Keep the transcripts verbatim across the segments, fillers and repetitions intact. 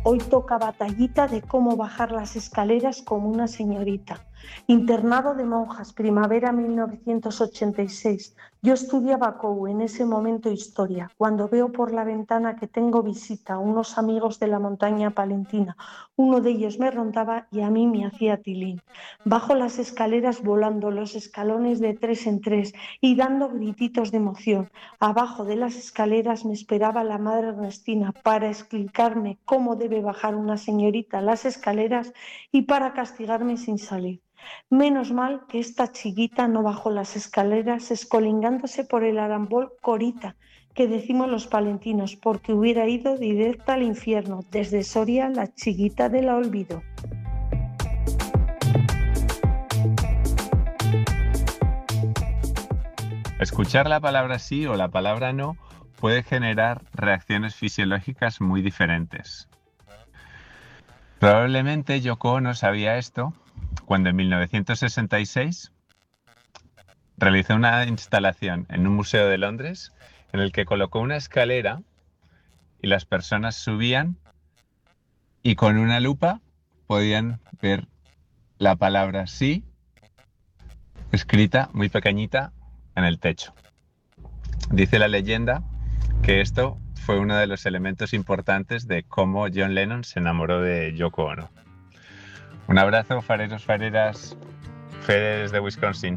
Hoy toca batallita de cómo bajar las escaleras como una señorita. Internado de monjas, primavera mil novecientos ochenta y seis. Yo estudiaba C O U, en ese momento historia. Cuando veo por la ventana que tengo visita, unos amigos de la montaña palentina. Uno de ellos me rondaba y a mí me hacía tilín. Bajo las escaleras volando los escalones de tres en tres y dando grititos de emoción. Abajo de las escaleras me esperaba la madre Ernestina para explicarme cómo debe bajar una señorita las escaleras y para castigarme sin salir. Menos mal que esta chiquita no bajó las escaleras escolingándose por el arambol Corita, que decimos los palentinos, porque hubiera ido directa al infierno. Desde Soria, la chiquita del olvido. Escuchar la palabra sí o la palabra no puede generar reacciones fisiológicas muy diferentes. Probablemente Yoko Ono sabía esto cuando en mil novecientos sesenta y seis realizó una instalación en un museo de Londres en el que colocó una escalera y las personas subían y con una lupa podían ver la palabra sí escrita muy pequeñita en el techo. Dice la leyenda que esto fue uno de los elementos importantes de cómo John Lennon se enamoró de Yoko Ono. Un abrazo, fareros, fareras, Fede desde Wisconsin.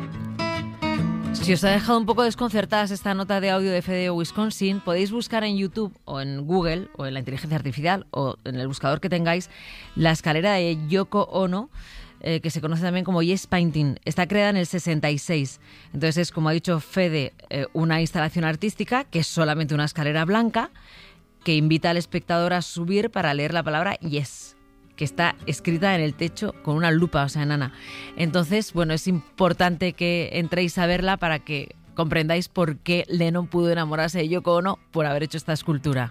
Si os ha dejado un poco desconcertadas esta nota de audio de Fede de Wisconsin, podéis buscar en YouTube o en Google o en la inteligencia artificial o en el buscador que tengáis la escalera de Yoko Ono, eh, que se conoce también como Yes Painting. Está creada en el sesenta y seis. Entonces es, como ha dicho Fede, eh, una instalación artística que es solamente una escalera blanca que invita al espectador a subir para leer la palabra Yes, que está escrita en el techo con una lupa, o sea, enana. Entonces, bueno, es importante que entréis a verla para que comprendáis por qué Lennon pudo enamorarse de Yoko Ono por haber hecho esta escultura.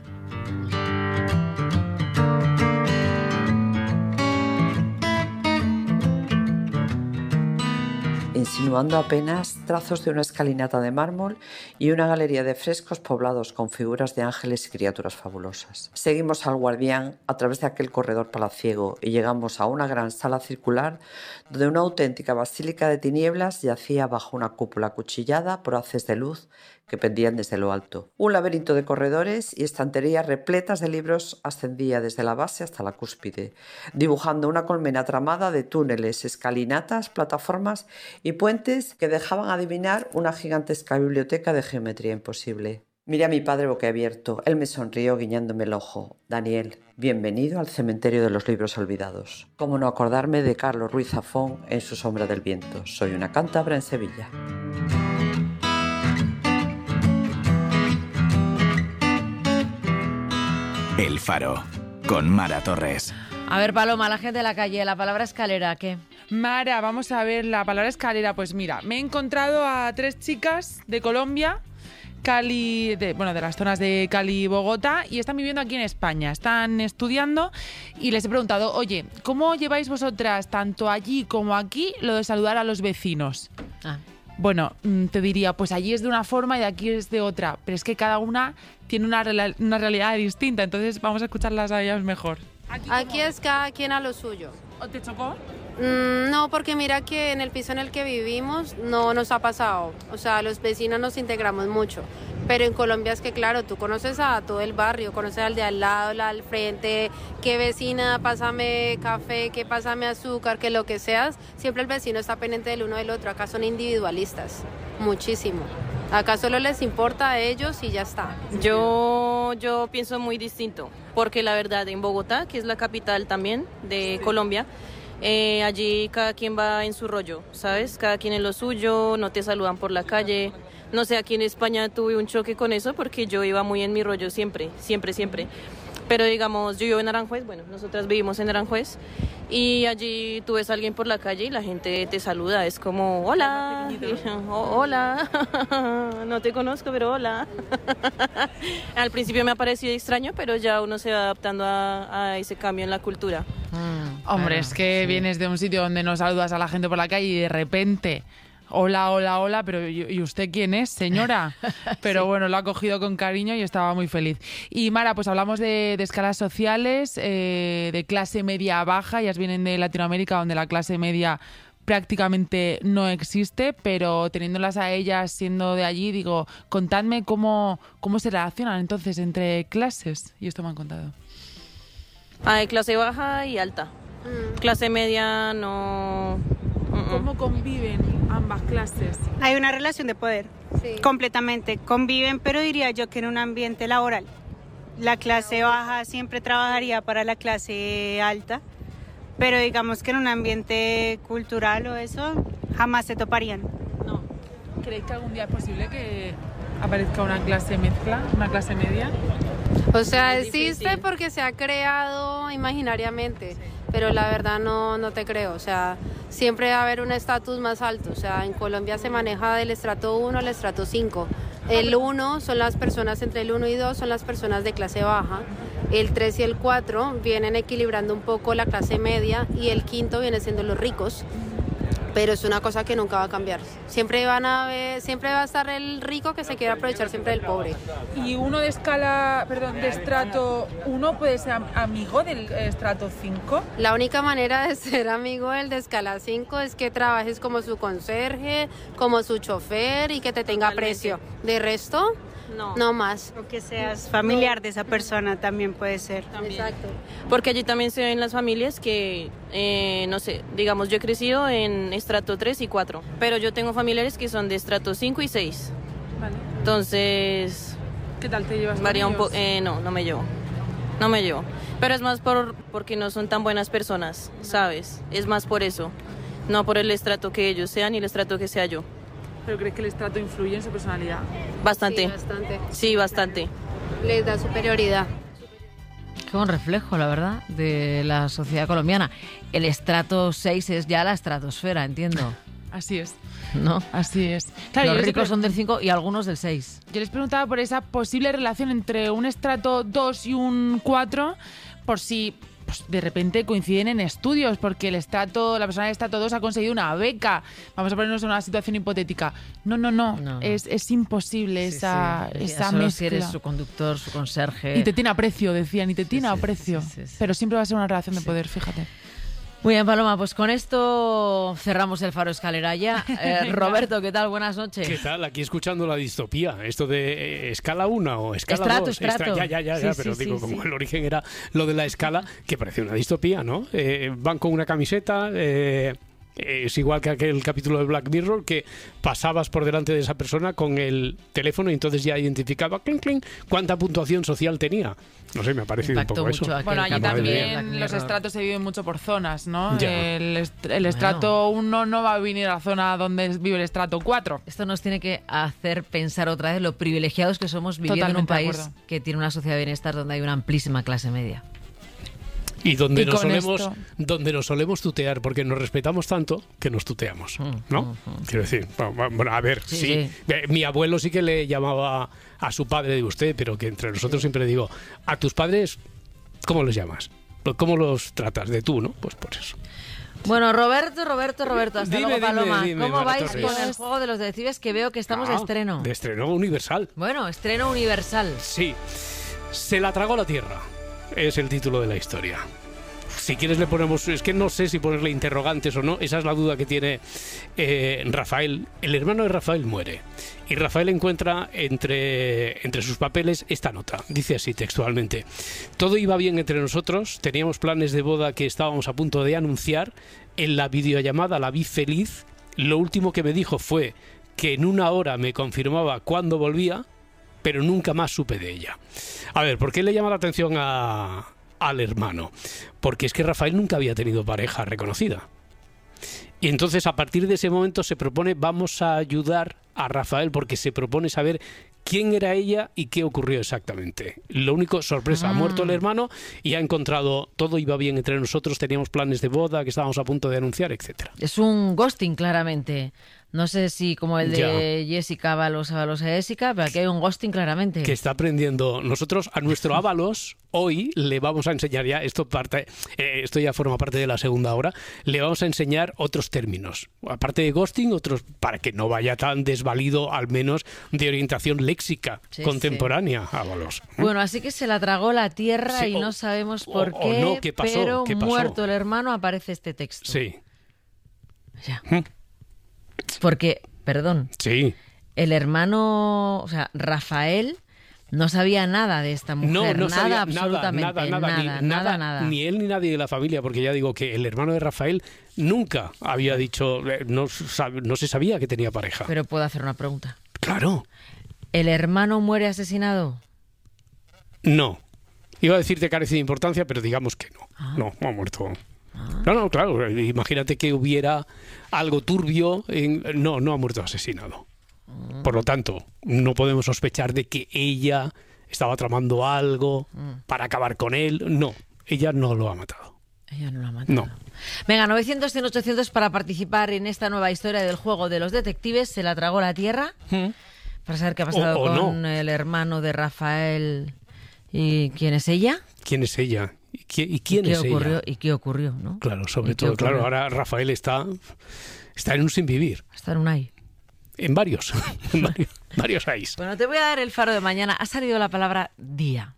Insinuando apenas trazos de una escalinata de mármol y una galería de frescos poblados con figuras de ángeles y criaturas fabulosas. Seguimos al guardián a través de aquel corredor palaciego y llegamos a una gran sala circular donde una auténtica basílica de tinieblas yacía bajo una cúpula acuchillada por haces de luz que pendían desde lo alto. Un laberinto de corredores y estanterías repletas de libros ascendía desde la base hasta la cúspide, dibujando una colmena tramada de túneles, escalinatas, plataformas y puentes que dejaban adivinar una gigantesca biblioteca de geometría imposible. Miré a mi padre boquiabierto. Él me sonrió guiñándome el ojo. Daniel, bienvenido al cementerio de los libros olvidados. ¿Cómo no acordarme de Carlos Ruiz Zafón en Su sombra del viento? Soy una cántabra en Sevilla. El Faro, con Mara Torres. A ver, Paloma, la gente de la calle, la palabra escalera, ¿qué? Mara, vamos a ver la palabra escalera. Pues mira, me he encontrado a tres chicas de Colombia, Cali, de, bueno, de las zonas de Cali y Bogotá, y están viviendo aquí en España. Están estudiando y les he preguntado, oye, ¿cómo lleváis vosotras, tanto allí como aquí, lo de saludar a los vecinos? Ah. Bueno, te diría, pues allí es de una forma y aquí es de otra, pero es que cada una tiene una, una realidad distinta, entonces vamos a escucharlas a ellas mejor. Aquí, aquí es cada quien a lo suyo. ¿O te chocó? Mm, no, porque mira que en el piso en el que vivimos no nos ha pasado, o sea, los vecinos nos integramos mucho, pero en Colombia es que claro, tú conoces a todo el barrio, conoces al de al lado, la al frente, qué vecina, pásame café, qué pásame azúcar, que lo que seas, siempre el vecino está pendiente del uno del otro. Acá son individualistas, muchísimo. Acá solo les importa a ellos y ya está. Yo, yo pienso muy distinto, porque la verdad en Bogotá, que es la capital también de sí. Colombia, eh, allí cada quien va en su rollo, ¿sabes? Cada quien en lo suyo, no te saludan por la calle. No sé, aquí en España tuve un choque con eso porque yo iba muy en mi rollo siempre, siempre, siempre. Pero digamos, yo vivo en Aranjuez, bueno, nosotras vivimos en Aranjuez y allí tú ves a alguien por la calle y la gente te saluda, es como, hola, oh, hola, no te conozco, pero hola. Al principio me ha parecido extraño, pero ya uno se va adaptando a, a ese cambio en la cultura. Mm, Hombre, claro, es que sí. Vienes de un sitio donde no saludas a la gente por la calle y de repente hola, hola, hola, pero ¿y y usted quién es, señora? Pero Sí. bueno, lo ha cogido con cariño y estaba muy feliz. Y Mara, pues hablamos de, de escalas sociales, eh, de clase media baja, ellas vienen de Latinoamérica, donde la clase media prácticamente no existe, pero teniéndolas a ellas siendo de allí, digo, contadme cómo, cómo se relacionan entonces entre clases. Y esto me han contado. Hay clase baja y alta. Mm. Clase media no... Mm-mm. ¿Cómo conviven ambas clases? Hay una relación de poder, Sí. completamente. Conviven, pero diría yo que en un ambiente laboral. La clase baja siempre trabajaría para la clase alta, pero digamos que en un ambiente cultural o eso, jamás se toparían. No. ¿Creéis que algún día es posible que aparezca una clase mezcla, una clase media? O sea, Es existe difícil. porque se ha creado imaginariamente, pero la verdad no, no te creo. O sea, siempre va a haber un estatus más alto. O sea, en Colombia se maneja del estrato uno al estrato cinco. El uno son las personas entre el uno y dos, son las personas de clase baja. El tres y el cuatro vienen equilibrando un poco la clase media y el quinto viene siendo los ricos. Pero es una cosa que nunca va a cambiar. Siempre van a ver, siempre va a estar el rico que se quiere aprovechar siempre del pobre. ¿Y uno de escala, perdón, de estrato uno puede ser am- amigo del estrato cinco? La única manera de ser amigo del de escala cinco es que trabajes como su conserje, como su chofer y que te tenga Totalmente. aprecio. De resto, No. no más. O que seas familiar de esa persona también puede ser. También. Exacto. Porque allí también se ven las familias que, eh, no sé, digamos, yo he crecido en estrato tres y cuatro, pero yo tengo familiares que son de estrato cinco y seis. Vale. Entonces, ¿Qué tal te llevas con varía un ellos? poco. Eh, no, no me llevo. No me llevo. Pero es más por porque no son tan buenas personas, ¿sabes? Es más por eso. No por el estrato que ellos sean ni el estrato que sea yo. ¿Pero crees que el estrato influye en su personalidad? Bastante. Sí, bastante. Sí, bastante. Les da superioridad. Qué buen reflejo, la verdad, de la sociedad colombiana. El estrato seis es ya la estratosfera, entiendo, Así es, ¿no? así es. Claro, yo Los les ricos pre- son del cinco y algunos del seis. Yo les preguntaba por esa posible relación entre un estrato dos y un cuatro, por si pues, de repente coinciden en estudios, porque el estrato, la persona del estrato dos ha conseguido una beca. Vamos a ponernos en una situación hipotética. No, no, no, No, no. Es, es imposible Sí, esa, sí. esa Solo mezcla. si eres su conductor, su conserje. Y te tiene aprecio, decían, y te tiene sí, aprecio. sí, sí, sí. Pero siempre va a ser una relación de Sí. poder, fíjate. Muy bien, Paloma, pues con esto cerramos el Faro Escalera ya. Eh, Roberto, ¿qué tal? Buenas noches. ¿Qué tal? Aquí escuchando la distopía. Esto de eh, escala uno o escala Estrato, dos. estrato. Ya, ya, ya, Sí, ya, sí, pero sí, digo, sí. como el origen era lo de la escala, que parece una distopía, ¿no? Eh, van con una camiseta... eh, es igual que aquel capítulo de Black Mirror que pasabas por delante de esa persona con el teléfono y entonces ya identificaba clink, clink, cuánta puntuación social tenía. No sé, me ha parecido Impactó un poco mucho eso. aquel Bueno, allí capítulo de también Black los Mirror. estratos se viven mucho por zonas, ¿no? Ya. El, est- el estrato uno no va a venir a la zona donde vive el estrato cuatro. Esto nos tiene que hacer pensar otra vez lo privilegiados que somos viviendo en un Totalmente de país acuerdo. que tiene una sociedad de bienestar donde hay una amplísima clase media. Y donde Y nos con solemos, esto- donde nos solemos tutear, porque nos respetamos tanto que nos tuteamos, ¿no? Quiero decir, bueno, bueno, a ver, Sí, sí, sí. eh, mi abuelo sí que le llamaba a su padre de usted, pero que entre nosotros siempre digo, a tus padres, ¿cómo los llamas? ¿Cómo los tratas? De tú, ¿no? Pues por eso. Bueno, Roberto, Roberto, Roberto, hasta Dime, luego, dime, Paloma. dime, ¿Cómo Mara vais Torres. con el juego de los decibes? Que veo que estamos de Ah, estreno. De estreno universal. Bueno, estreno universal. Sí. Se la tragó la tierra. Es el título de la historia. Si quieres le ponemos... Es que no sé si ponerle interrogantes o no. Esa es la duda que tiene eh, Rafael. El hermano de Rafael muere. Y Rafael encuentra entre, entre sus papeles esta nota. Dice así textualmente. Todo iba bien entre nosotros. Teníamos planes de boda que estábamos a punto de anunciar. En la videollamada la vi feliz. Lo último que me dijo fue que en una hora me confirmaba cuándo volvía, pero nunca más supe de ella. A ver, ¿por qué le llama la atención a, al hermano? Porque es que Rafael nunca había tenido pareja reconocida. Y entonces a partir de ese momento se propone, vamos a ayudar a Rafael porque se propone saber quién era ella y qué ocurrió exactamente. Lo único, sorpresa, ha muerto el hermano y ha encontrado, todo iba bien entre nosotros, teníamos planes de boda que estábamos a punto de anunciar, etcétera. Es un ghosting, claramente. No sé si como el de ya. Jessica Ábalos, Ábalos a Jessica, pero aquí hay un ghosting claramente. Que está aprendiendo. Nosotros a nuestro Ábalos hoy le vamos a enseñar ya, esto parte, eh, esto ya forma parte de la segunda hora, le vamos a enseñar otros términos. Aparte de ghosting, otros para que no vaya tan desvalido, al menos de orientación léxica sí, contemporánea, sí. Ábalos. Bueno, así que se la tragó la tierra sí, y o, no sabemos por o, qué, o no, ¿qué pasó? pero ¿Qué pasó? Muerto el hermano aparece este texto. Sí. Ya. ¿Mm? Porque, perdón, sí. el hermano, o sea, Rafael no sabía nada de esta mujer, no, no nada sabía, absolutamente, nada, nada, nada, nada, nada, ni, nada, nada. Ni él ni nadie de la familia, porque ya digo que el hermano de Rafael nunca había dicho, no, no se sabía que tenía pareja. Pero puedo hacer una pregunta. Claro. ¿El hermano muere asesinado? No. Iba a decirte carece de importancia, pero digamos que no. Ah. No, no ha muerto. Ah. No, no, claro. Imagínate que hubiera algo turbio. En... No, no ha muerto asesinado. Ah. Por lo tanto, no podemos sospechar de que ella estaba tramando algo ah. para acabar con él. No, ella no lo ha matado. Ella no lo ha matado. No. Venga, novecientos, cien, ochocientos para participar en esta nueva historia del juego de los detectives. Se la tragó la tierra. ¿Mm? Para saber qué ha pasado o, o con no. el hermano de Rafael. ¿Y quién es ella? ¿Quién es ella? ¿Y, qué, y quién ¿Y qué es ocurrió, ella? ¿Y qué ocurrió? ¿No? Claro, sobre todo, claro, ahora Rafael está, está en un sin vivir. Está en un ay. En varios, en varios, varios ayes. Bueno, te voy a dar el faro de mañana. Ha salido la palabra día.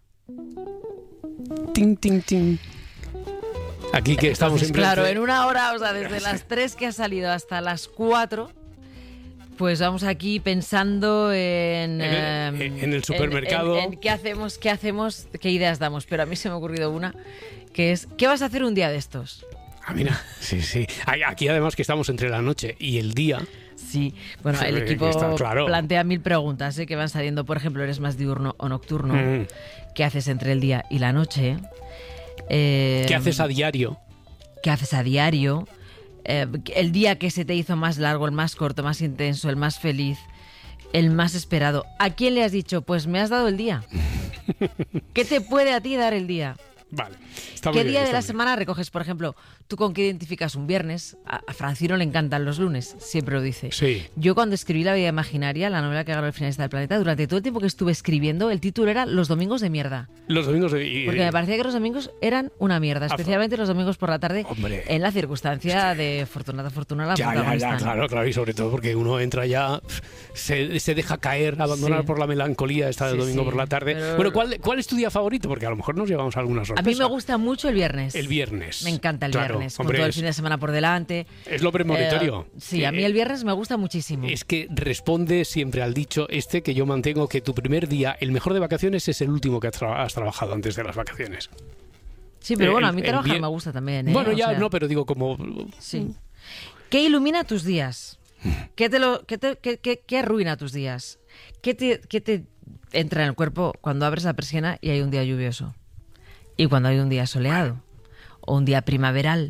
Ting, ting, ting. Aquí que estamos Entonces, en claro, en una hora, o sea, desde las tres que ha salido hasta las cuatro... Pues vamos aquí pensando en... En el, eh, en el supermercado. En, en, en qué hacemos, qué hacemos, qué ideas damos. Pero a mí se me ha ocurrido una, que es, ¿qué vas a hacer un día de estos? Ah, mira, sí, sí. Aquí además que estamos entre la noche y el día. Sí, bueno, el equipo está, claro. plantea mil preguntas, ¿eh? Que van saliendo. Por ejemplo, ¿eres más diurno o nocturno? Mm. ¿Qué haces entre el día y la noche? Eh, ¿Qué haces a diario? ¿Qué haces a diario? Eh, el día que se te hizo más largo, el más corto, más intenso, el más feliz, el más esperado. ¿A quién le has dicho? Pues me has dado el día. ¿Qué te puede a ti dar el día? Vale. Está ¿Qué muy día bien, de la bien. semana recoges, por ejemplo? ¿Tú con qué identificas un viernes? A, a Francino le encantan los lunes, siempre lo dice. Sí. Yo cuando escribí La vida imaginaria, la novela que ganó el finalista del planeta, durante todo el tiempo que estuve escribiendo, el título era Los domingos de mierda. Los domingos de... Y, Porque me parecía que los domingos eran una mierda, especialmente los domingos por la tarde, hombre, en la circunstancia hostia. de Fortunata Fortuna la ya, protagonista. Ya, ya, claro, claro, y sobre todo porque uno entra ya, se, se deja caer, abandonar sí. por la melancolía esta del sí, domingo sí. por la tarde. Pero... Bueno, ¿cuál, ¿cuál es tu día favorito? Porque a lo mejor nos llevamos a alguna sorpresa. A mí me gusta mucho el viernes. El viernes. Me encanta el claro, viernes, hombre, con todo el es, fin de semana por delante. Es lo premonitorio. Eh, sí, a mí el viernes me gusta muchísimo. Es que responde siempre al dicho este que yo mantengo, que tu primer día, el mejor de vacaciones, es el último que has, tra has trabajado antes de las vacaciones. Sí, pero eh, bueno, el, a mí trabajar bien... me gusta también. ¿eh? Bueno, ya o sea, no, pero digo como... Sí. ¿Qué ilumina tus días? ¿Qué, te lo, qué, te, qué, qué, qué arruina tus días? ¿Qué te, ¿Qué te entra en el cuerpo cuando abres la persiana y hay un día lluvioso? Y cuando hay un día soleado. O un día primaveral.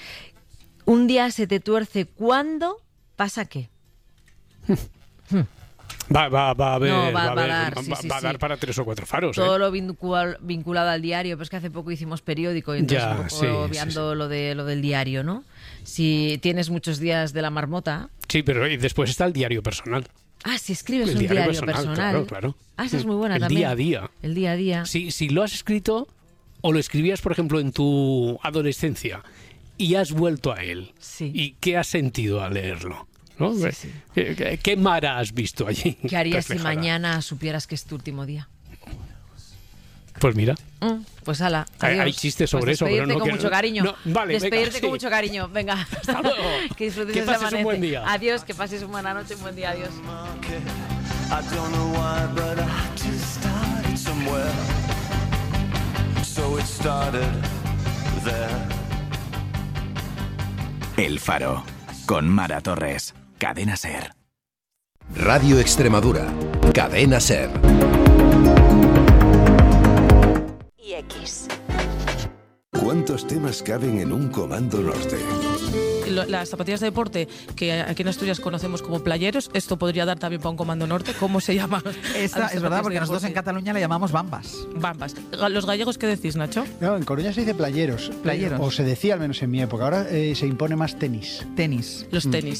Un día se te tuerce. ¿Cuándo pasa qué? Va, va, va a haber, no, va, va, va, a, dar, va, sí, va, sí, va a dar sí. para tres o cuatro faros. Todo ¿eh? lo vincul vinculado al diario, pero es que hace poco hicimos periódico y entonces ya, un poco sí, obviando sí, sí. lo de lo del diario, ¿no? Si tienes muchos días de la marmota. Sí, pero después está el diario personal. Ah, si escribes el un diario, diario personal. personal. Claro, claro. Ah, esa es muy buena el también. El día a día. El día a día. Si, si lo has escrito o lo escribías, por ejemplo, en tu adolescencia y has vuelto a él. Sí. ¿Y qué has sentido al leerlo? ¿No? Sí, sí. ¿Qué, qué, ¿Qué Mara has visto allí? ¿Qué harías reflejada? si mañana supieras que es tu último día? Pues mira. Mm, pues ala, adiós. Hay chistes sobre pues eso, pero no con que mucho cariño. No, vale, despedirte venga, con sí. mucho cariño. Venga. Hasta luego. Que disfrutes que ese pases amanece. un buen día. Adiós, que pases una buena noche, un buen día. Adiós. El Faro, con Mara Torres, Cadena SER. Radio Extremadura, Cadena SER. Y X. ¿Cuántos temas caben en un Comando Norte? Las zapatillas de deporte, que aquí en Asturias conocemos como playeros, esto podría dar también para un Comando Norte. ¿Cómo se llama? Esta, es verdad, porque nosotros en Cataluña le llamamos bambas. Bambas. ¿Los gallegos qué decís, Nacho? No, en Coruña se dice playeros. Playeros. O se decía al menos en mi época. Ahora eh, se impone más tenis. Tenis. Los tenis.